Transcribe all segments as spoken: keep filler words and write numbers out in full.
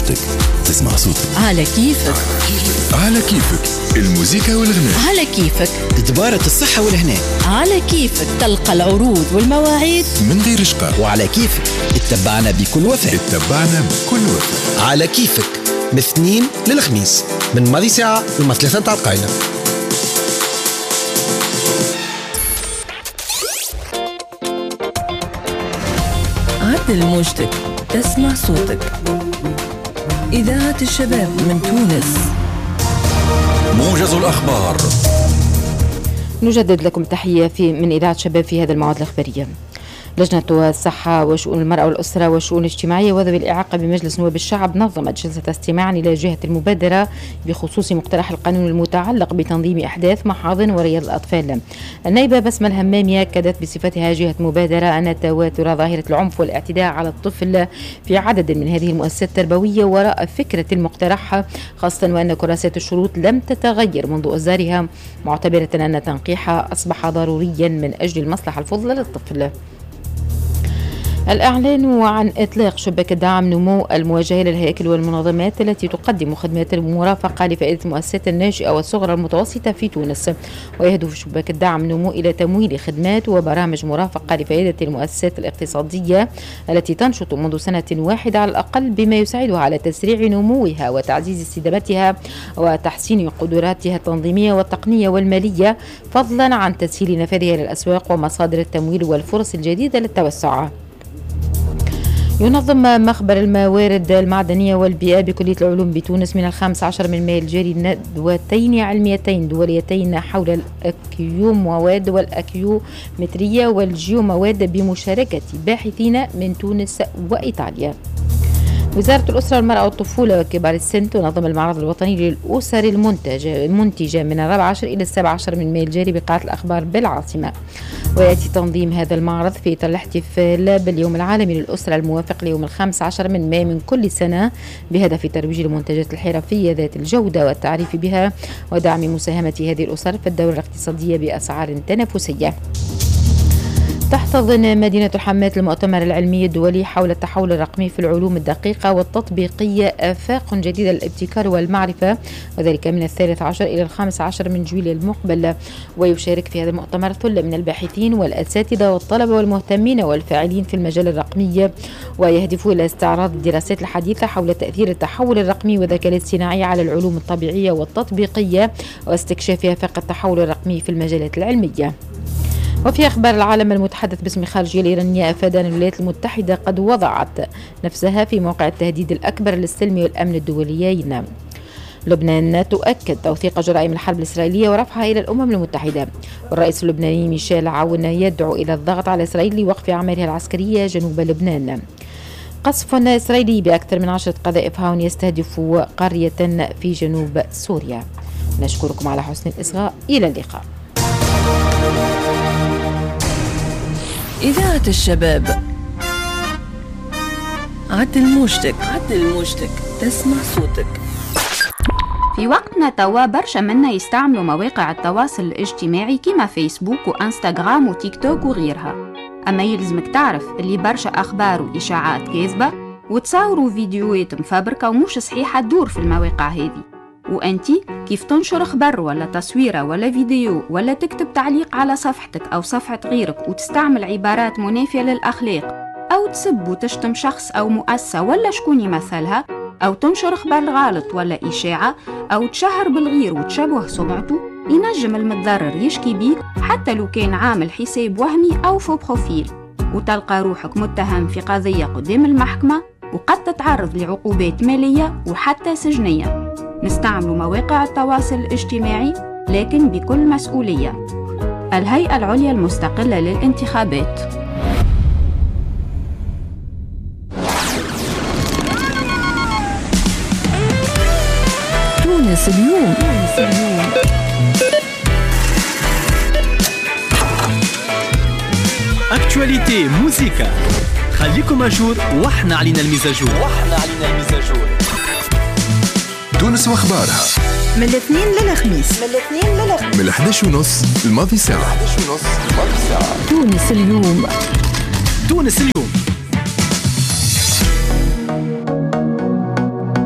موجتك تسمع صوتك. على كيفك. على كيفك الموسيقى والغناء. على كيفك تتبارك الصحة والهناء. على كيفك تلقى العروض والمواعيد من غير إشقاق. وعلى كيفك اتبعنا بكل وفاء. اتبعنا بكل وفاء. على كيفك من الاثنين للخميس من ماضي ساعة لما ثلاثة نتاع القايلة. عدل موجتك تسمع صوتك. إذاعة الشباب من تونس. موجز الأخبار. نجدد لكم تحية في من إذاعة الشباب في هذا الموعد الإخبارية. لجنة الصحة وشؤون المرأة والأسرة والشؤون الاجتماعية وذوي الإعاقة بمجلس نواب الشعب نظمت جلسة استماع إلى جهة المبادرة بخصوص مقترح القانون المتعلق بتنظيم أحداث محاضن ورياض الأطفال. النائبة بسمة الهمامي أكدت بصفتها جهة مبادرة أن تواتر ظاهرة العنف والاعتداء على الطفل في عدد من هذه المؤسسات التربوية وراء فكرة المقترح، خاصة وأن كراسات الشروط لم تتغير منذ إصدارها، معتبرة أن تنقيحها أصبح ضروريا من أجل المصلحة الفضلى للطفل. الإعلان عن إطلاق شبكة دعم نمو الموجهة للهياكل والمنظمات التي تقدم خدمات المرافقة لفائدة المؤسسات الناشئة والصغرى المتوسطة في تونس. ويهدف شبكة دعم نمو إلى تمويل خدمات وبرامج مرافقة لفائدة المؤسسات الاقتصادية التي تنشط منذ سنة واحدة على الأقل، بما يساعدها على تسريع نموها وتعزيز استدامتها وتحسين قدراتها التنظيمية والتقنية والمالية، فضلا عن تسهيل نفاذها للأسواق ومصادر التمويل والفرص الجديدة للتوسع. ينظم مخبر الموارد المعدنية والبيئة بكلية العلوم بتونس من الخامس عشر من مايو الجاري ندوتين علميتين دوليتين حول الأكيومواد والأكيومترية والجيومواد بمشاركة باحثين من تونس وإيطاليا. وزارة الأسرة والمرأة والطفولة وكبار السن تنظم المعرض الوطني للأسر المنتجة المنتجة من الرابع عشر إلى السابع عشر من مايو الجاري بقاعة الأخبار بالعاصمة. ويأتي تنظيم هذا المعرض في إطار الاحتفال باليوم العالمي للأسرة الموافق ليوم الخامس عشر من مايو من كل سنة، بهدف ترويج المنتجات الحرفية ذات الجودة والتعريف بها ودعم مساهمة هذه الأسر في الدورة الاقتصادية بأسعار تنافسية. تحتضن مدينة الحمات المؤتمر العلمي الدولي حول التحول الرقمي في العلوم الدقيقة والتطبيقية آفاق جديدة للابتكار والمعرفة، وذلك من الثالث عشر إلى الخامس عشر من جويلية المقبل. ويشارك في هذا المؤتمر ثلة من الباحثين والأساتذة والطلبة والمهتمين والفاعلين في المجال الرقمي، ويهدف إلى استعراض الدراسات الحديثة حول تأثير التحول الرقمي والذكاء الاصطناعي على العلوم الطبيعية والتطبيقية واستكشاف آفاق التحول الرقمي في المجالات العلمية. وفي أخبار العالم، المتحدث باسم الخارجية الإيرانية أفاد أن الولايات المتحدة قد وضعت نفسها في موقع التهديد الأكبر للسلم والأمن الدوليين. لبنان تؤكد توثيق جرائم الحرب الإسرائيلية ورفعها إلى الأمم المتحدة. والرئيس اللبناني ميشيل عون يدعو إلى الضغط على إسرائيل لوقف أعمالها العسكرية جنوب لبنان. قصف إسرائيلي بأكثر من عشرة قذائف هاون يستهدف قرية في جنوب سوريا. نشكركم على حسن الإصغاء، إلى اللقاء. إذاعة الشباب. عدل موجتك. عدل موجتك تسمع صوتك. في وقتنا توا برشا منا يستعملوا مواقع التواصل الاجتماعي كيما فيسبوك وانستغرام وتيك توك وغيرها، أما يلزمك تعرف اللي برشا أخبار وإشاعات كاذبة وتصوروا فيديوهات مفبركة ومش صحيحة تدور في المواقع هذه. وأنتي كيف تنشر خبر ولا تصويرة ولا فيديو ولا تكتب تعليق على صفحتك أو صفحة غيرك وتستعمل عبارات منافية للأخلاق أو تسب وتشتم شخص أو مؤسسة ولا شكون يمثلها، أو تنشر خبر غلط ولا إشاعة أو تشهر بالغير وتشبه سمعته، ينجم المتضرر يشكي بيك حتى لو كان عامل حساب وهمي أو فو بروفيل، وتلقى روحك متهم في قضية قدام المحكمة وقد تتعرض لعقوبات مالية وحتى سجنية. نستعمل مواقع التواصل الاجتماعي لكن بكل مسؤولية. الهيئة العليا المستقلة للانتخابات. تونس اليوم. تونس اليوم. اكتواليتي موسيقى، خليكم اجور واحنا علينا المزاجور. واحنا علينا المزاجور. تونس واخبارها من الاثنين للخميس. من الاثنين للخميس. من الحداش ونص الماضي ساعة. الحداش ونص الماضي ساعة. تونس اليوم. تونس اليوم.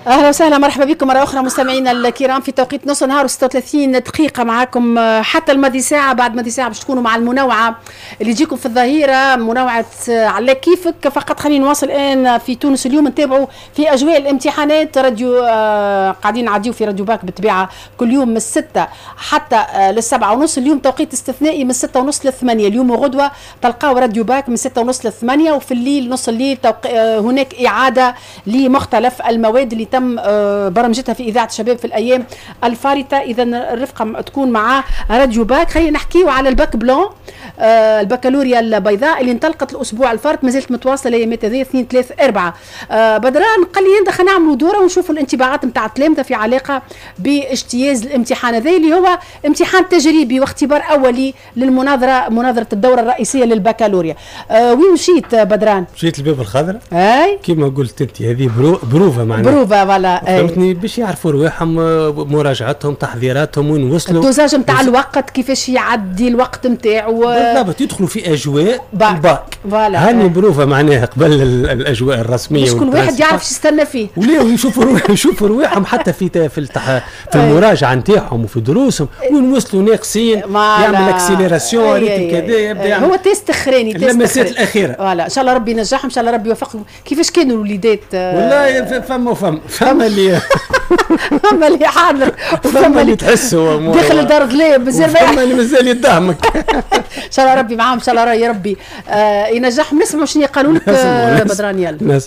اهلا وسهلا، مرحبا بكم مره اخرى مستمعينا الكرام في توقيت نص نهار وستة وثلاثين دقيقه معكم حتى الماضي ساعه. بعد ماضي ساعه باش تكونوا مع المنوعه اللي تجيكم في الظهيره، منوعه على كيفك. فقط خلينا نواصل الان في تونس اليوم نتابعوا في اجواء الامتحانات. راديو آه قاعدين نعديو في راديو باك بالطبيعه كل يوم من الستة حتى آه للسبعة ونص. اليوم توقيت استثنائي من الستة ونص للثمانية. اليوم وغدوه تلقاو راديو باك من الستة ونص للثمانية، وفي الليل نص الليل توق... آه هناك اعاده لمختلف المواد اللي تم برمجتها في إذاعة الشباب في الأيام الفارطة. إذا الرفقة تكون مع راديو باك. خلينا نحكيو على الباك بلان، آه البكالوريا البيضاء اللي انطلقت الأسبوع الفارط، ما زالت متواصلة أيامات هذه اثنين ثلاثة أربعة. آه بدران قال لي ندخل نعملوا دورة ونشوفوا الانطباعات نتاع التلامذة في علاقة باجتياز الامتحان هذا اللي هو امتحان تجريبي واختبار أولي للمناظرة، مناظرة الدورة الرئيسية للبكالوريا. آه وين مشيت بدران؟ مشيت الباب الخضراء. أي كما قلت أنت هذه برو بروفة معناها. بروفة ولا فهمتني، باش يعرفوا رواحهم مراجعتهم تحضيراتهم وين وصلوا، الدوزاج نتاع الوقت كيفاش يعدي الوقت نتاعو بالضبط، يدخلوا في اجواء الباك. فوالا هاني بروفه معناها قبل الاجواء الرسميه، مش كل واحد يعرف ايش يستنى فيه، ولاو يشوفوا روح يشوفوا رواحهم حتى في في التح... في المراجعه نتاعهم وفي دروسهم وين وصلوا ناقصين، يعمل اكسيليراسيون ريتم كذا، يبدا يعمل هو تيست اخراني، تيست اللمسات الاخيره. فوالا ان شاء الله ربي ينجحهم، ان شاء الله ربي يوفقهم. كيفاش كانوا الوليدات؟ والله فما وفما فما اللي فما اللي حاضر وفما اللي تحسوا داخل الدار ظلام مازال، فما اللي مازال يدعمك. ان شاء الله ربي معاهم، ان شاء الله يا ربي آه ينجحهم. نسمعوا شنو يقالوا لك بدران. يلا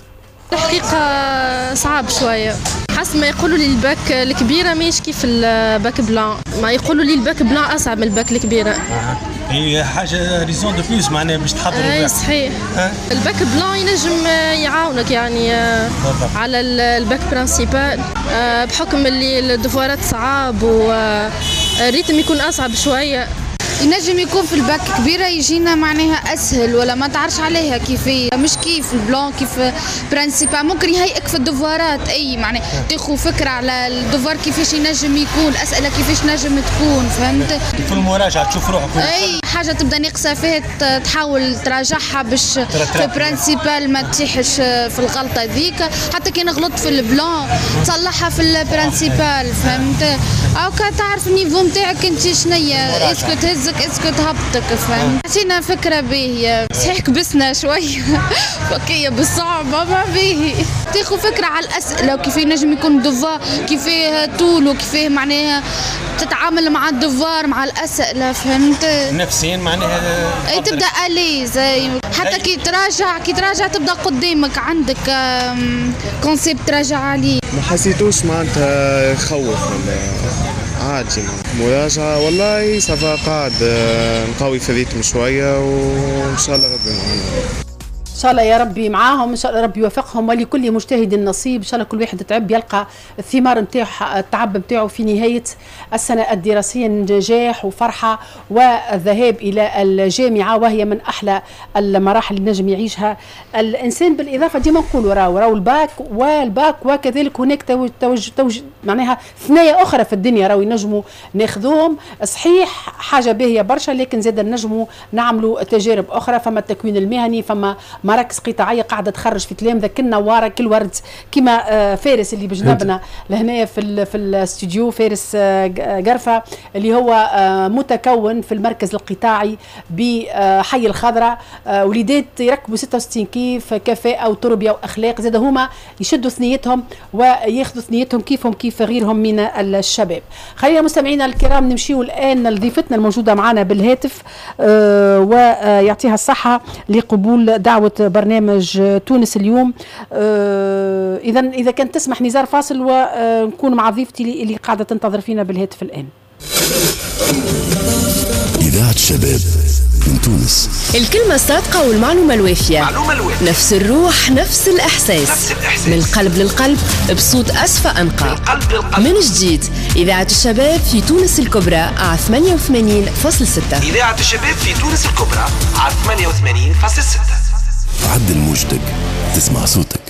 الحقيقة صعب شوية، حسب ما يقولوا لي الباك الكبيرة مش كيف الباك بلان، ما يقولوا لي الباك بلان أصعب من الباك الكبيرة. هي حاجة ريزون دو بلوس معناها باش تحضروا. اي صحيح. أه؟ الباك بلان ينجم يعاونك يعني على الباك برانسيبال بحكم اللي الدفوارات صعاب والريتم يكون أصعب شوية. ينجم يكون في الباك كبيرة يجينا معناها أسهل ولا ما تعرفش عليها كيفية، مش كيف البلان كيف برانسيبال. ممكن يهيئك في الدفوارات أي معناها تاخذ فكرة على الدفوار كيفاش ينجم يكون، الأسئلة كيفاش نجم تكون، فهمت؟ في المراجعة تشوف روحك أي حاجة تبدأ ناقصة فيها تحاول تراجعها باش في برانسيبال ما تطيحش في الغلطة ذيك، حتى كان غلطت في البلان تصلحها في البرانسيبال، فهمت؟ أو كتعرف النيفو نتاعك أنت شنيا، اسكو تهز اسكو تهبطك، فهمت؟ عطينا فكرة باهية، صحيح كبسنا شوية فكية بالصعبة ما باهي، تاخذ فكرة على الأسئلة وكيف ينجم يكون دفوار، كيف طول وكيف معناها تتعامل مع الدفوار مع الأسئلة، فهمت؟ نفسيا معناها أي تبدأ أليز، حتى كي تراجع كي تراجع تبدأ قدامك عندك كونسيبت تراجع عليه. ما حسيتوش معناتها يخوف ولا عادي مراجعة؟ والله صافا قاعد نقوي في الريتم شوية وإن شاء الله ربي معنا. ان شاء الله يا ربي معاهم، ان شاء الله ربي يوفقهم، ولكل مجتهد نصيب. ان شاء الله كل واحد تعب يلقى الثمار نتاعو، التعب نتاعو في نهايه السنه الدراسيه، نجاح وفرحه والذهاب الى الجامعه، وهي من احلى المراحل اللي نجم يعيشها الانسان. بالاضافه ديما نقولوا راهو راهو الباك والباك وكذلك هناك توج توج توج معناها ثنايا اخرى في الدنيا راهو ينجموا ناخذوهم. صحيح حاجه باهيه برشا، لكن زاد نجموا نعملوا تجارب اخرى. فما التكوين المهني، فما مراكز قطاعيه قاعده تخرج في تلامذه كالنواره كالورد، كما فارس اللي بجنبنا لهنا في في الاستوديو، فارس قرفه اللي هو متكون في المركز القطاعي بحي الخضراء. وليدات يركبوا ستة وستين كيف كفاءه وتربيه واخلاق، زاد هما يشدوا ثنيتهم وياخذوا ثنيتهم كيفهم كيف غيرهم من الشباب. خلينا مستمعينا الكرام نمشيو الان لضيفتنا الموجوده معنا بالهاتف ويعطيها الصحه لقبول دعوه برنامج تونس اليوم. اذا اذا كانت تسمح نزار فاصل ونكون مع ضيفتي اللي قاعده تنتظر فينا بالهاتف الان. إذاعة الشباب من تونس، الكلمة الصادقة والمعلومة الوافية، معلومة الوافية، نفس الروح نفس الإحساس، نفس الإحساس، من القلب للقلب بصوت أصفى أنقى، من جديد. إذاعة الشباب في تونس الكبرى على ثمانية وثمانين فاصلة ستة. إذاعة الشباب في تونس الكبرى على ثمانية وثمانين فاصلة ستة. عدل موجتك تسمع صوتك.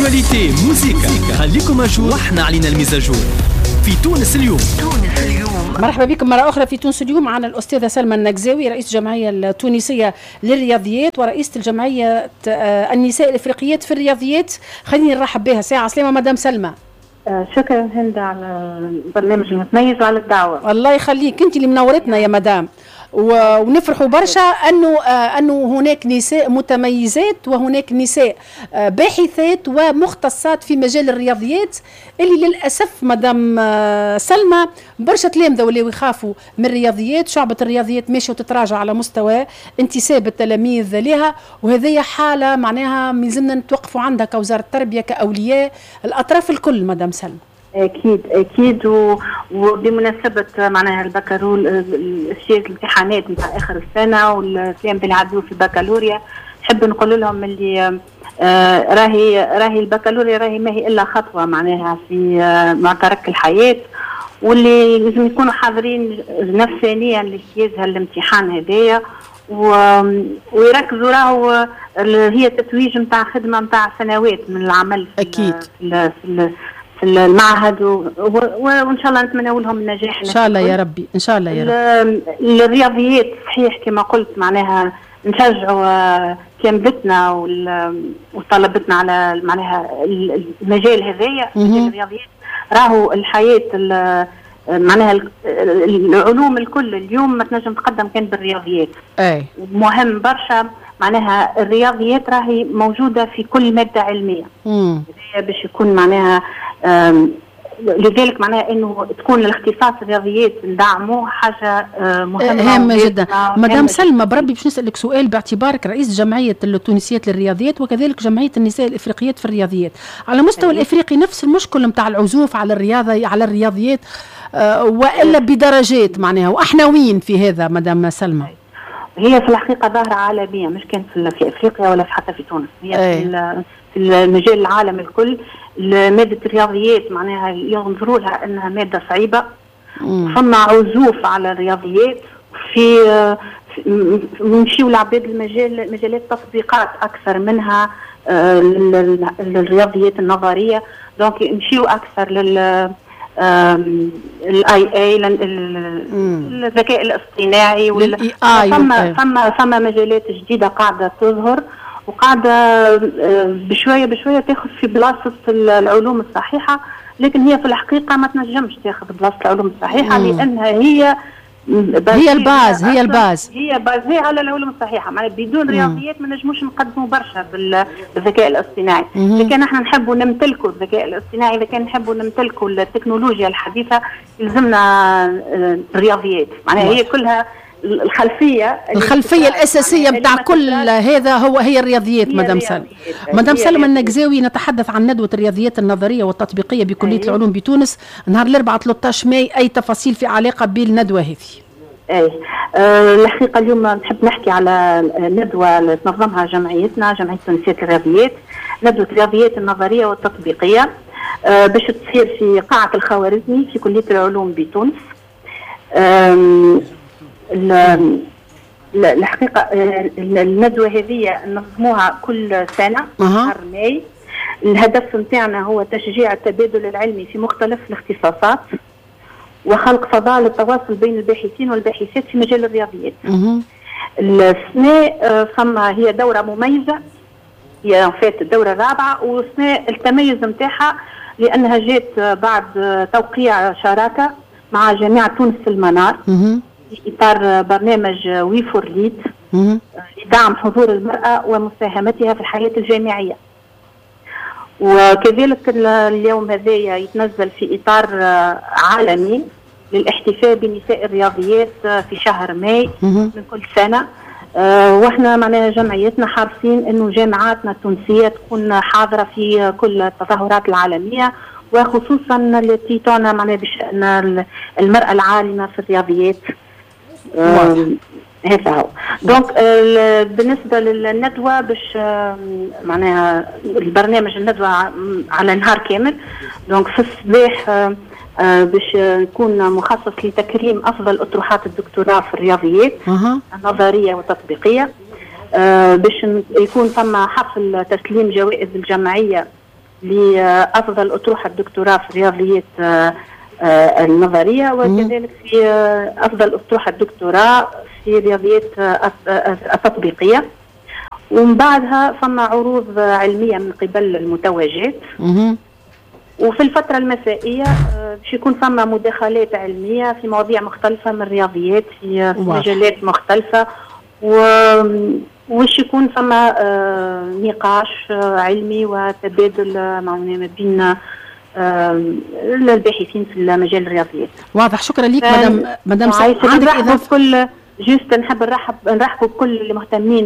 اكتواليتي موسيقى، خليكم اجور واحنا علينا المزاجور في تونس اليوم. تونس اليوم مرحبا بكم مرة أخرى في تونس اليوم. معنا الأستاذة سلمى النكزاوي رئيس الجمعية التونسية للرياضيات ورئيسة الجمعية النساء الإفريقيات في الرياضيات. خليني نرحب بها. ساعة سلامة مدام سلمى. آه شكرا هند على البرنامج المتميز وعلى الدعوة. الله يخليك، انت اللي منورتنا يا مدام، ونفرحوا برشا انه آه انه هناك نساء متميزات وهناك نساء آه باحثات ومختصات في مجال الرياضيات، اللي للاسف مدام آه سلمى برشا تلامذه ولاو يخافوا من الرياضيات. شعبة الرياضيات ماشيه وتتراجع على مستوى انتساب التلاميذ لها، وهذه حاله معناها ملزمنا نتوقفوا عندها كوزاره التربيه كاولياء الاطراف الكل مدام سلمى. اكيد اكيد و... وبمناسبه معناها البكالور الاشياء الامتحانات نتاع اخر السنه والكلام اللي عدوا في البكالوريا، نحب نقول لهم اللي آه راهي راهي البكالوريا راهي ما هي الا خطوه معناها في آه معترك الحياه، واللي لازم يكونوا حاضرين نفسانيا لاجتياز هالامتحان هذايا، و... ويركزوا راهو هي تتويج نتاع خدمه نتاع سنوات من العمل في اكيد في, في المعهد، و... و... وان شاء الله نتمنى لهم النجاح ان شاء الله يا ربي. ان شاء الله يا ربي. الرياضيات صحيح كما قلت معناها نشجعوا كاملتنا وال... وطلبتنا على معناها المجال هذايا، مجال الرياضيات. راهو الحياه ال... معناها العلوم الكل اليوم ما تنجم تقدم كان بالرياضيات. اي مهم برشا معناها الرياضيات راهي موجوده في كل ماده علميه. امم باش يكون معناها لذلك معناها انه تكون الاختصاص الرياضيات ندعموه حاجه مهمه هامه جدا. مدام سلمى بربي باش نسالك سؤال باعتبارك رئيس جمعيه التونسيات للرياضيات وكذلك جمعيه النساء الافريقيات في الرياضيات. على مستوى أيه. الافريقي نفس المشكل نتاع العزوف على الرياضه على الرياضيات أه والا بدرجات معناها، واحنا وين في هذا مدام سلمى؟ هي في الحقيقه ظاهره عالميه، مش كان في, في افريقيا ولا حتى في تونس، هي أيه. في في المجال العالم الكل. مادة الرياضيات معناها ينظروا لها انها مادة صعيبة، فما عزوف على الرياضيات. في نمشيو لعباد المجال مجالات تطبيقات اكثر منها للرياضيات النظرية، دونك نمشيو اكثر لل الاي اي الذكاء الاصطناعي، فما فما فما مجالات جديدة قاعدة تظهر وقاعدة بشوية بشوية تاخذ في بلاصة العلوم الصحيحة، لكن هي في الحقيقة ما تنجمش تاخذ بلاصة العلوم الصحيحة مم. لأنها هي هي الباز هي الباز هي بازيه على العلوم الصحيحة. معناها بدون رياضيات ما نجموش نقدموا برشا بالذكاء الاصطناعي. إذا كان احنا نحبوا نمتلكوا الذكاء الاصطناعي، إذا كان نحبوا نمتلكوا التكنولوجيا الحديثة، يلزمنا الرياضيات. معناها هي كلها الخلفيه الخلفيه الاساسيه بتاع كل هذا هو هي الرياضيات. مدام سلمى مدام سلمى النكزاوي، نتحدث عن ندوه الرياضيات النظريه والتطبيقيه بكليه أيه. العلوم بتونس نهار الاربعاء ثلاثة عشر ماي. اي تفاصيل في علاقه بالندوه هذه؟ اي أه الحقيقه اليوم نحب نحكي على ندوه اللي تنظمها جمعيتنا جمعيه تونسيه الرياضيات، ندوه الرياضيات النظريه والتطبيقيه أه باش تصير في قاعه الخوارزمي في كليه العلوم بتونس. أه الحقيقة الندوة هذه ننظموها كل سنة شهر ماي. الهدف نتاعنا هو تشجيع التبادل العلمي في مختلف الاختصاصات وخلق فضاء للتواصل بين الباحثين والباحثات في مجال الرياضيات. السنة فما هي دورة مميزة، هي فات الدورة الرابعة، والسنة التميز نتاعها لأنها جات بعد توقيع شراكة مع جامعة تونس في المنار في إطار برنامج وي فور ليد لدعم حضور المرأة ومساهمتها في الحياة الجامعية. وكذلك اليوم هذايا يتنزل في إطار عالمي للاحتفاء بنساء الرياضيات في شهر ماي من كل سنة. واحنا معناها جمعيتنا حريصين انه جامعاتنا التونسية تكون حاضرة في كل التظاهرات العالمية، وخصوصا التي تعنى معناها بشأن المرأة العالمة في الرياضيات. هذا هو. دونك آه بالنسبه للندوه باش آه معناها البرنامج الندوه على نهار كامل. دونك في الصباح آه آه باش يكون مخصص لتكريم افضل اطروحات الدكتوراه في الرياضيات أه. النظريه والتطبيقيه. آه باش يكون ثم حفل تسليم جوائز الجمعيه لافضل اطروحه الدكتوراه في الرياضيات آه النظرية، وكذلك في أفضل أطروحة الدكتوراه في الرياضيات التطبيقية. ومن بعدها فما عروض علمية من قبل المتوجات. وفي الفترة المسائية باش يكون فما مداخلات علمية في مواضيع مختلفة من الرياضيات في مجالات مختلفة، وش يكون فما نقاش علمي وتبادل ما بين الباحثين في مجال الرياضيات. واضح. شكرا لك مدام مدام عندك إضافة؟ كل جوست نحب نرحب نرحبوا بكل اللي مهتمين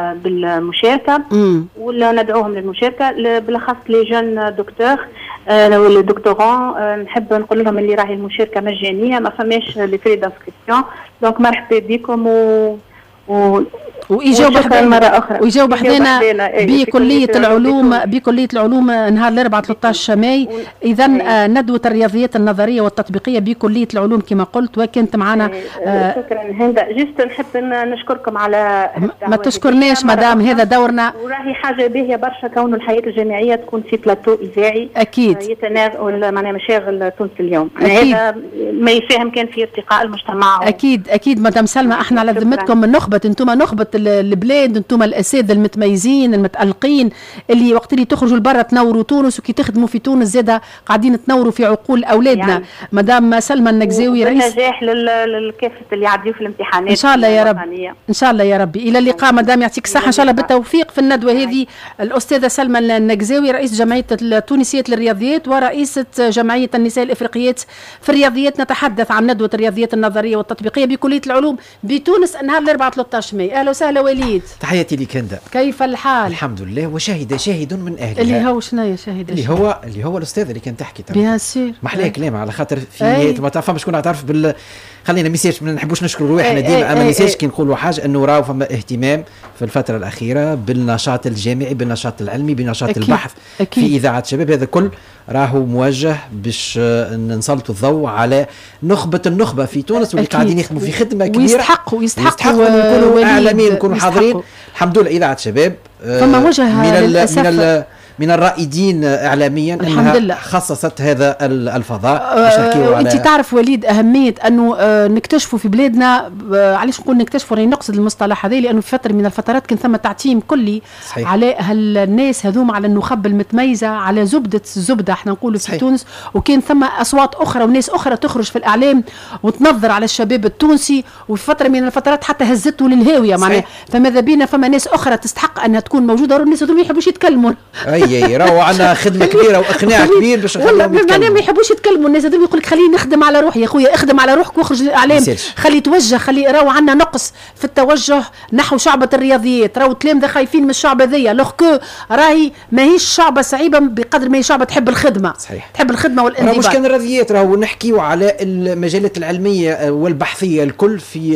بالمشاركه ولا ندعوهم للمشاركه، بالاخص لي جون دكتور ولا دكتورون. نحب نقول لهم اللي راهي المشاركه مجانيه، ما فماش لي فري دانسكريبسيون، دونك مرحبا بكم و و ويجاوب حدانا مرة أخرى ويجاوب حدانا بكلية العلوم بكلية العلوم نهار الأربعاء ثلاثة عشر ماي. إذا ندوة الرياضيات النظرية والتطبيقية بكلية العلوم كما قلت، وكنت معنا. آه شكرا هند. جست نحب نشكركم على ما تشكرناش مدام، هذا دورنا، وراهي حاجة باهية برشا كون الحياة الجامعية تكون في بلاتو إذاعي أكيد يتناول معناها مشاغل تونس اليوم. هذا ما يساهم كان في ارتقاء المجتمع. أكيد أكيد مدام سلمى، احنا على ذمتكم من نخبة، انتم نخبة البلاد، انتم الاساتذه المتميزين المتالقين اللي وقت اللي تخرجوا لبرا تنوروا تونس، وكي تخدموا في تونس زاده قاعدين تنوروا في عقول اولادنا. يعني مدام سلمى النجزاوي رئيس نجاح للكافه اللي يعديوا في الامتحانات ان شاء الله يا رب، ان شاء الله يا ربي. الى اللقاء مدام، يعطيك الصحه ان شاء الله بالتوفيق في الندوه هذه. الاستاذه سلمى النجزاوي رئيس جمعيه التونسيه للرياضيات ورئيسه جمعيه النساء الافريقيات في الرياضيات. نتحدث عن ندوه الرياضيات النظريه والتطبيقيه بكليه العلوم بتونس نهار الاربعاء ثلاثة عشر ماي. اهلا وسهلا وليد. تحياتي لك هند. كيف الحال؟ الحمد لله. وشاهد شاهد من اهلها. اللي هو شنو يا شاهد؟ اللي هو اللي هو الاستاذ اللي كان تحكي ترى. بيان سور. محلاه كلام على خاطر في ما تعرفش شكون تعرف بال خلينا ميساج، ما نحبوش نشكر رواحنا ديما، اما ميساج كي نقولوا حاجه انه راهو فما اهتمام في الفتره الاخيره بالنشاط الجامعي، بالنشاط العلمي، بنشاط أكيد. البحث أكيد. في اذاعه الشباب. هذا كل راهو موجه باش نسلطوا الضوء على نخبه النخبه في تونس واللي قاعدين يخدموا في خدمه كبيره، ويستحقوا يستحقوا يكونوا اعلاميين، يكونوا حاضرين. الحمد لله اذاعه الشباب فما وجه من للأسف من من الرائدين اعلاميا انها لله. خصصت هذا الفضاء باش نحكيوا على. انت تعرف وليد اهميه انه آه نكتشفوا في بلادنا، آه علاش نقول نكتشفوا، راني نقصد المصطلح هذا لانه في فتره من الفترات كان ثم تعتيم كلي صحيح. على هالناس هذوما، على النخب المتميزه، على زبده الزبده احنا نقولوا في صحيح. تونس، وكان ثم اصوات اخرى وناس اخرى تخرج في الاعلام وتنظر على الشباب التونسي، وفي فتره من الفترات حتى هزته للهاويه معناها. فماذا بينا فما ناس اخرى تستحق انها تكون موجوده، والناس هذوما ما يحبوش يتكلموا. اي راهو عندنا خدمه كبيره واقناع كبير باش نخليهم يتكلموا. ما يحبوش يتكلموا الناس هذول، يقول لك خليني نخدم على روحي. يا خويا اخدم على روحك واخرج للاعلام، خلي توجه، خلي راهو عندنا نقص في التوجه نحو شعبة الرياضيات. راهو التلامذه خايفين من الشعبة ذي، لوغ راهي ماهيش شعبة صعيبه بقدر ما هي شعبة تحب الخدمه. صحيح. تحب الخدمه والانضباط. مش كان الرياضيات، راهو نحكيو على المجالات العلميه والبحثيه الكل في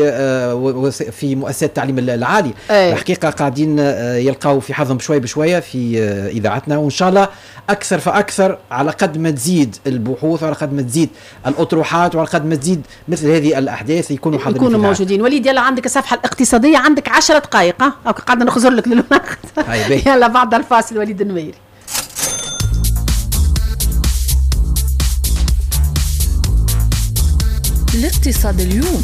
في مؤسسات التعليم العالي. الحقيقه قاعدين يلقاو في حظهم شوي بشويه في اذاعتنا، وان شاء الله اكثر فاكثر على قد ما تزيد البحوث وعلى قد ما تزيد الاطروحات وعلى قد ما تزيد مثل هذه الاحداث يكونوا حاضرين، يكونوا موجودين. وليد يلا عندك الصفحه الاقتصاديه، عندك عشر دقائق. ها قاعده نخزر لك للوقت. يلا بعد الفاصل وليد النميري. الاقتصاد اليوم.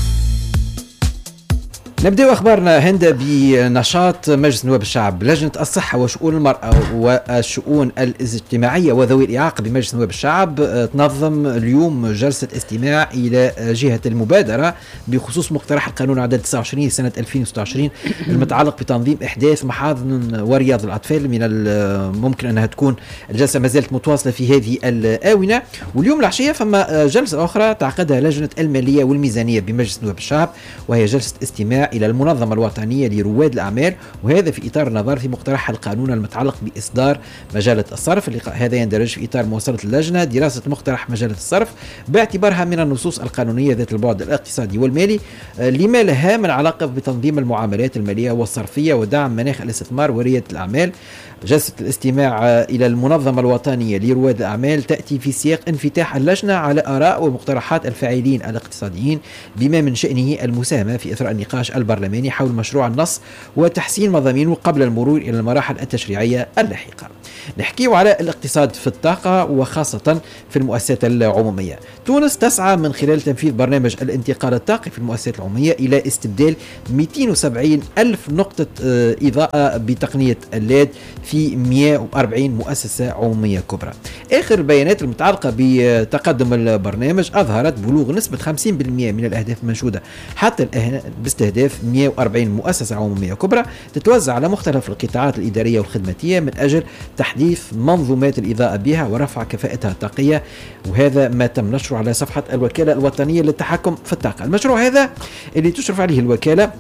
نبدأ أخبارنا هند بنشاط مجلس نواب الشعب. لجنة الصحة وشؤون المرأة والشؤون الاجتماعية وذوي الإعاقة بمجلس نواب الشعب تنظم اليوم جلسة استماع إلى جهة المبادرة بخصوص مقترح القانون عدد تسعة وعشرين سنة ألفين وستة وعشرين المتعلق بتنظيم إحداث محاضن ورياض الأطفال. من الممكن أنها تكون الجلسة ما زالت متواصلة في هذه الآونة. واليوم العشية فما جلسة أخرى تعقدها لجنة المالية والميزانية بمجلس نواب الشعب، وهي جلسة استماع إلى المنظمة الوطنية لرواد الأعمال، وهذا في إطار النظر في مقترح القانون المتعلق بإصدار مجلة الصرف. اللقاء هذا يندرج في إطار مواصلة اللجنة دراسة مقترح مجلة الصرف باعتبارها من النصوص القانونية ذات البعد الاقتصادي والمالي لما لها من علاقة بتنظيم المعاملات المالية والصرفية ودعم مناخ الاستثمار وريادة الأعمال. جلسة الاستماع إلى المنظمة الوطنية لرواد الأعمال تأتي في سياق انفتاح اللجنة على آراء ومقترحات الفاعلين الاقتصاديين بما من شأنه المساهمة في إثراء النقاش البرلماني حول مشروع النص وتحسين مضامينه قبل المرور إلى المراحل التشريعية اللاحقة. نحكي على الاقتصاد في الطاقة وخاصة في المؤسسات العمومية. تونس تسعى من خلال تنفيذ برنامج الانتقال الطاقي في المؤسسات العمومية إلى استبدال مئتين وسبعين ألف نقطة إضاءة بتقنية الليد في مئة وأربعين مؤسسة عمومية كبرى. آخر البيانات المتعلقة بتقدم البرنامج أظهرت بلوغ نسبة خمسين بالمئة من الأهداف المنشودة حتى الآن باستهداف مئة وأربعين مؤسسة عمومية كبرى تتوزع على مختلف القطاعات الإدارية والخدماتية من أجل تحديث منظومات الإضاءة بها ورفع كفاءتها الطاقية، وهذا ما تم نشره على صفحة الوكالة الوطنية للتحكم في الطاقة. المشروع هذا اللي تشرف عليه الوكالة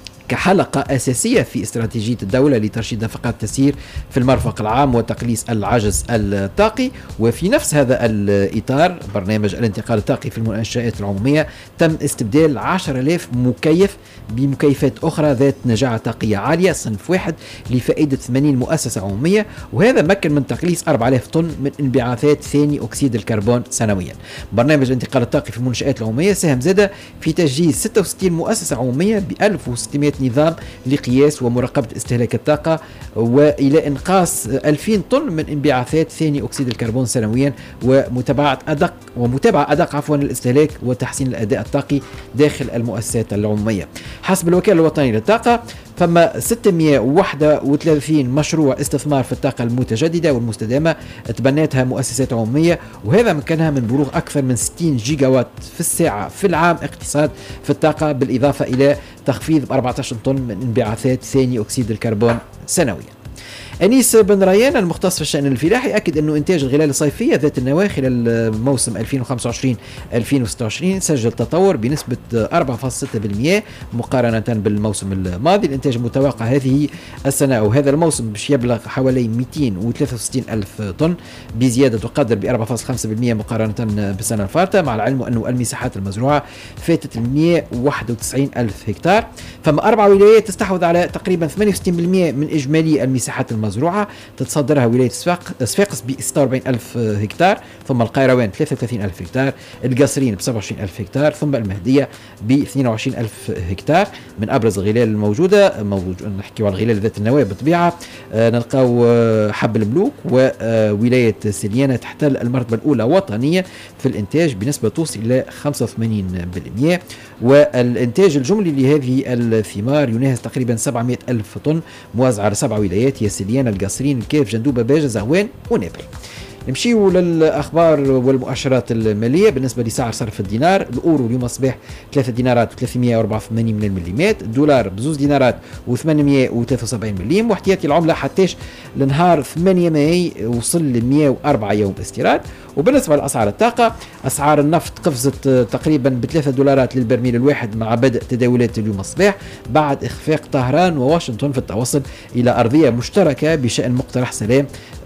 كحلقة أساسية في استراتيجية الدولة لترشيد نفقات التسيير في المرفق العام وتقليص العجز الطاقي. وفي نفس هذا الإطار برنامج الانتقال الطاقي في المنشآت العمومية تم استبدال عشرة آلاف مكيف بمكيفات أخرى ذات نجاعة طاقية عالية صنف واحد لفائدة ثمانين مؤسسة عمومية، وهذا مكن من تقليص أربعة آلاف طن من انبعاثات ثاني أكسيد الكربون سنويا. برنامج الانتقال الطاقي في المنشآت العمومية ساهم زادة في تجهيز ستة وستين مؤسسة عمومية ب ألف وستمئة نظام لقياس ومراقبة استهلاك الطاقة وإلى إنقاص ألفين طن من انبعاثات ثاني أكسيد الكربون سنويا ومتابعة أدق ومتابعة أدق عفوا الاستهلاك وتحسين الأداء الطاقي داخل المؤسسات العمومية. حسب الوكالة الوطنية للطاقة فما ستمئة وواحد وثلاثين مشروع استثمار في الطاقة المتجددة والمستدامة تبنتها مؤسسات عمومية، وهذا مكنها من بلوغ أكثر من ستين جيجا وات في الساعة في العام اقتصاد في الطاقة، بالإضافة إلى تخفيض ب أربعة عشر طن من انبعاثات ثاني أكسيد الكربون سنويا. أنيس بن ريان المختص في الشأن الفلاحي أكد أنه إنتاج الغلال الصيفية ذات النواة خلال موسم ألفين وخمسة وعشرين ألفين وستة وعشرين سجل تطور بنسبة أربعة فاصلة ستة بالمئة مقارنة بالموسم الماضي. الإنتاج المتوقع هذه السنة أو هذا الموسم باش يبلغ حوالي مئتين وثلاثة وستين ألف طن بزيادة تقدر ب أربعة فاصلة خمسة بالمئة مقارنة بالسنة الفارطة، مع العلم أنه المساحات المزروعة فاتت مئة وواحد وتسعين ألف هكتار. فما أربع ولايات تستحوذ على تقريبا ثمانية وستين بالمئة من إجمالي المساحات المزروعة مزروعة تتصدرها ولاية صفاقس ب ستة وأربعين ألف هكتار، ثم القيروان ثلاثة وثلاثين ألف هكتار، القصرين ب سبعة وعشرين ألف هكتار، ثم المهدية ب اثنين وعشرين ألف هكتار. من أبرز الغلال الموجودة موجود نحكي على الغلال ذات النواة بالطبيعة، آه نلقاو آه حب الملوك وولاية سليانة تحتل المرتبة الأولى وطنيا في الإنتاج بنسبة توصل إلى خمسة وثمانين بالمئة، والإنتاج الجملي لهذه الثمار يناهز تقريبا سبعمئة ألف طن موزعة على سبع ولايات هي سليانة، القصرين، الكيف، جندوبة، باجة، زغوان ونابل. نمشيو للأخبار والمؤشرات المالية. بالنسبة لسعر صرف الدينار، الأورو اليوم الصباح ثلاثة دينارات وثلاثمئة وأربعة وثمانين من المليمات، الدولار بزوز دينارات وثمانمئة وثلاثة وسبعين مليم، واحتياطي العملة حتىش لنهار ثمانية ماي وصل ل مئة وأربعة يوم استيراد. وبالنسبة لأسعار الطاقة، أسعار النفط قفزت تقريبا بثلاثة دولارات للبرميل الواحد مع بدء تداولات اليوم الصباح بعد إخفاق طهران وواشنطن في التوصل إلى أرضية مشتركة بشأن مقترح سلام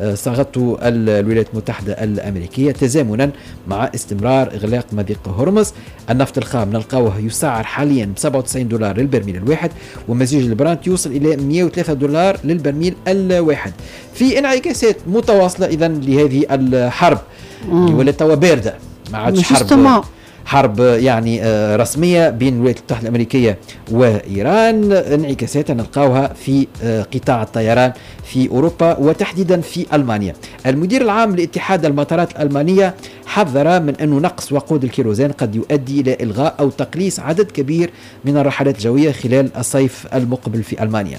صاغته الولايات المتحدة الأمريكية تزامنا مع استمرار إغلاق مضيق هرمز. النفط الخام نلقاوه يسعر حاليا ب سبعة وتسعين دولار للبرميل الواحد، ومزيج البرانت يوصل إلى مئة وثلاثة دولار للبرميل الواحد، في انعكاسات متواصلة إذا لهذه الحرب اللي ولات توا باردة، ما عادش حرب حرب يعني رسمية بين الولايات المتحدة الأمريكية وإيران. انعكاسات نلقاوها في قطاع الطيران في أوروبا وتحديدا في ألمانيا. المدير العام لاتحاد المطارات الألمانية حذر من أن نقص وقود الكيروزين قد يؤدي إلى إلغاء أو تقليص عدد كبير من الرحلات الجوية خلال الصيف المقبل في ألمانيا.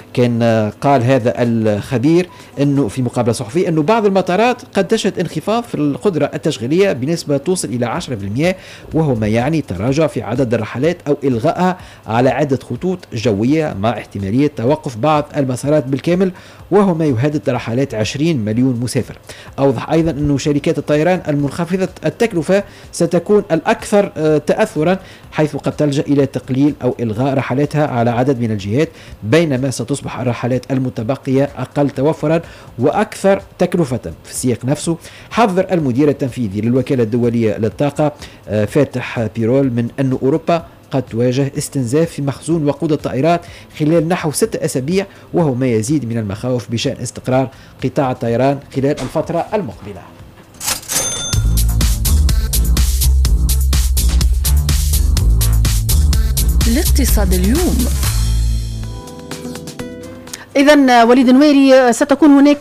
كان قال هذا الخبير أنه في مقابلة صحفية أنه بعض المطارات قد تشهد انخفاض في القدرة التشغيلية بنسبة توصل إلى عشرة بالمئة، وهو ما يعني تراجع في عدد الرحلات أو إلغائها على عدة خطوط جوية مع احتمالية توقف بعض المسارات بالكامل، وهو ما يهدد رحلات عشرين مليون مسافر. أوضح أيضا أن شركات الطيران المنخفضة التكلفة ستكون الأكثر تأثرا، حيث قد تلجأ إلى تقليل أو إلغاء رحلاتها على عدد من الجهات، بينما ستصبح الرحلات المتبقية أقل توفرا وأكثر تكلفة. في السياق نفسه حذر المدير التنفيذي للوكالة الدولية للطاقة فاتح بيرول من أن أوروبا قد تواجه استنزاف في مخزون وقود الطائرات خلال نحو ستة أسابيع، وهو ما يزيد من المخاوف بشأن استقرار قطاع الطيران خلال الفترة المقبلة. الاقتصاد اليوم. إذن وليد نويري، ستكون هناك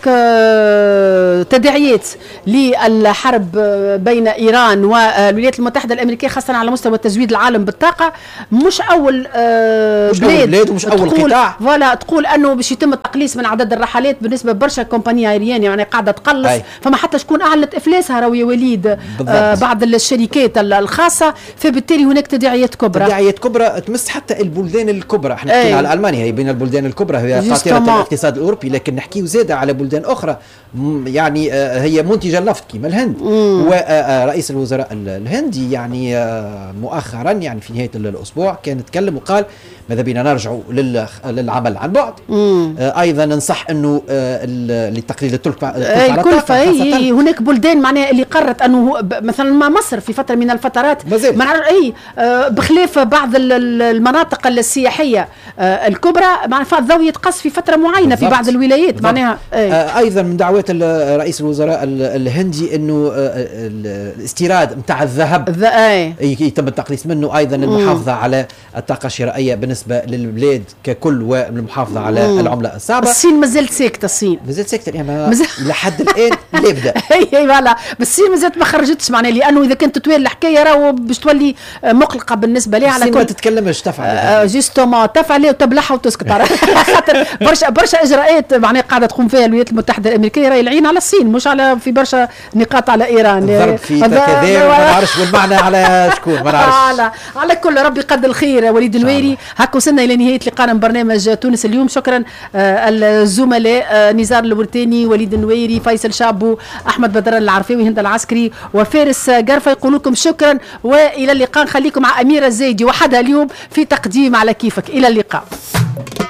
تداعيات للحرب بين إيران والولايات المتحدة الأمريكية، خاصة على مستوى تزويد العالم بالطاقة. مش أول مش بلاد, أول بلاد ومش أول قطاع ولا تقول أنه باش يتم التقليص من عدد الرحلات بالنسبة لبرشا كومبانيا أيريان، يعني قاعدة تقلص. أي. فما حتى شكون أعلنت إفلاسها راهو يا وليد آه بعض الشركات الخاصة، فبالتالي هناك تداعيات كبرى تداعيات كبرى تمس حتى البلدان الكبرى. احنا حكينا على ألمانيا، هي بين البلدان الكبرى، هي قاطرة الاقتصاد الأوروبي، لكن نحكيو زادة على بلدان أخرى يعني هي منتجة النفط كما الهند. ورئيس الوزراء الهندي يعني مؤخرا يعني في نهاية الأسبوع كان يتكلم وقال ماذا بينا نرجع للعمل عن بعد. أيضا ننصح أنه لتقليل الكلفة. الكلفة هي هناك بلدان معناها اللي قررت أنه مثلا ما مصر في فترة من الفترات أي بخلاف بعض المناطق السياحية الكبرى معناها فالضوء يتقص في فترة معينة في بعض الولايات معناها. أيضا من دعوات رئيس الوزراء الهندي أنه الاستيراد متاع الذهب يتم التقليص منه، أيضا المحافظة على الطاقة الشرائية بالنسبة للبلاد ككل والمحافظة على مم. العملة الصعبة. الصين مازالت ساكتة، الصين مازالت ساكتة يعني لحد الآن لا يبدأ. اي فوالا، بس الصين مازالت ما خرجتش معناها، لأنه إذا كانت تتوالى الحكاية راهو باش تولي مقلقة بالنسبة لها. على كل ما تتكلمش تفعل آه جيستوما تفعل وتبلعها وتسكت خاطر برشا برشا إجراءات معناها قاعدة تقوم فيها الولايات المتحدة الأمريكية، راهي العين على الصين مش على في برشا نقاط على إيران. الضرب في كذا ما نعرفش والمعنى على شكون ما نعرفش. على على كل ربي قد الخير وليد نويري. هكا وصلنا إلى نهاية لقاءنا من برنامج تونس اليوم. شكرا آه الزملاء آه نزار الورتاني، وليد النويري، فيصل شابو، أحمد بدر العرفاوي، هند العسكري وفارس قرفة، يقول لكم شكرا وإلى اللقاء. نخليكم مع أميرة الزايدي وحدها اليوم في تقديم على كيفك. إلى اللقاء.